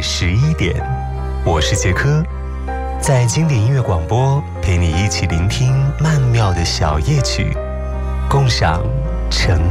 11点，我是杰科，在经典音乐广播陪你一起聆听曼妙的小夜曲，共赏晨